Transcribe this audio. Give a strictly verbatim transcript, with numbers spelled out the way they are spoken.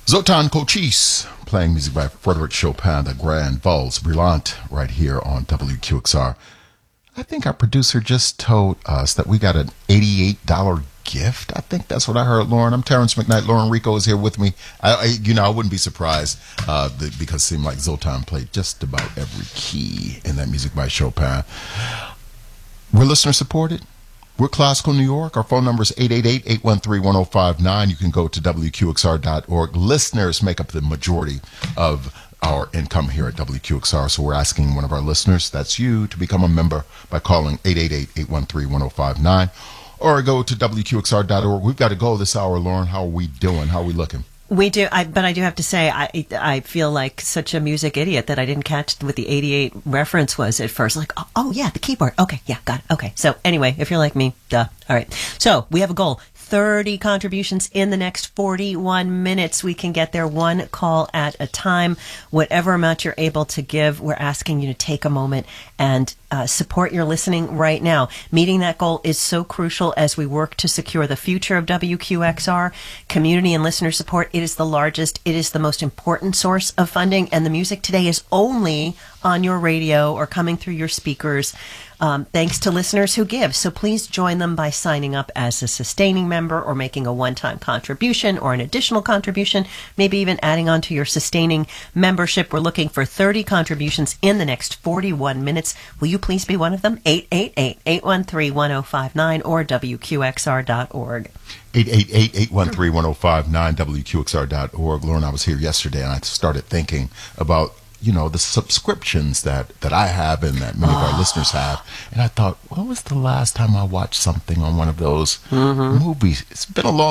Zoltan Cochise playing music by Frederic Chopin, the Grand Vals Brillante, right here on W Q X R. I think our producer just told us that we got an eighty-eight dollars gift. I think that's what I heard, Lauren. I'm Terrence McKnight. Lauren Rico is here with me. I, I you know, I wouldn't be surprised uh, the, because it seemed like Zoltan played just about every key in that music by Chopin. We're listener supported. We're Classical New York. Our phone number is eight eight eight, eight one three, one zero five nine. You can go to W Q X R dot org. Listeners make up the majority of our income here at W Q X R. So we're asking one of our listeners, that's you, to become a member by calling eight eight eight, eight one three, one zero five nine. Or go to W Q X R dot org. We've got to go this hour, Lauren. How are we doing? How are we looking? We do, I, but I do have to say, I I feel like such a music idiot that I didn't catch what the eighty-eight reference was at first. Like, oh, oh yeah, the keyboard. Okay, yeah, got it. Okay. So anyway, if you're like me, duh. All right. So we have a goal. thirty contributions in the next forty-one minutes. We can get there one call at a time. Whatever amount you're able to give, we're asking you to take a moment and uh, support your listening right now. Meeting that goal is so crucial as we work to secure the future of W Q X R. Community and listener support, it is the largest, it is the most important source of funding, and the music today is only on your radio or coming through your speakers. Um, thanks to listeners who give. So please join them by signing up as a sustaining member or making a one-time contribution or an additional contribution, maybe even adding on to your sustaining membership. We're looking for thirty contributions in the next forty-one minutes. Will you please be one of them? eight eight eight, eight one three, one zero five nine or W Q X R dot org. eight eight eight, eight one three, one zero five nine, W Q X R dot org. Lauren, I was here yesterday and I started thinking about you know, the subscriptions that, that I have and that many of our listeners have. And I thought, when was the last time I watched something on one of those mm-hmm. movies? It's been a long